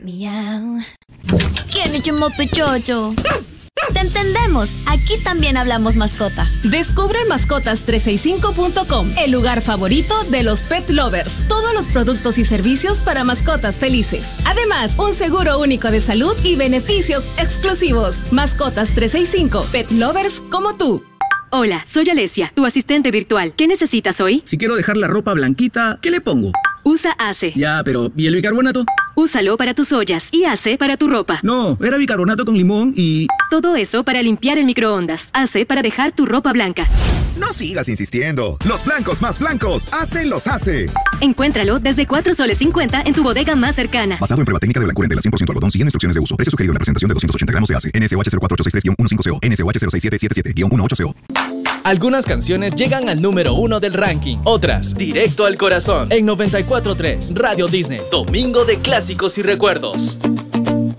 Miau. ¿Quién es Pechocho? Te entendemos, aquí también hablamos mascota. Descubre mascotas365.com, el lugar favorito de los pet lovers. Todos los productos y servicios para mascotas felices. Además, un seguro único de salud y beneficios exclusivos. Mascotas365, pet lovers como tú. Hola, soy Alesia, tu asistente virtual. ¿Qué necesitas hoy? Si quiero dejar la ropa blanquita, ¿qué le pongo? Usa ACE. Ya, pero ¿y el bicarbonato? Úsalo para tus ollas y ACE para tu ropa. No, era bicarbonato con limón y... Todo eso para limpiar el microondas. ACE para dejar tu ropa blanca. No sigas insistiendo. Los blancos más blancos, ACE los hace. Encuéntralo desde 4 soles 50 en tu bodega más cercana. Basado en prueba técnica de blancura en tela 100% algodón, siguiendo instrucciones de uso. Precio sugerido en la presentación de 280 gramos de ACE. NSOH 04863-15CO. NSOH 06777-18CO. Algunas canciones llegan al número 1 del ranking, otras directo al corazón. En 94.3 Radio Disney, domingo de clásicos y recuerdos.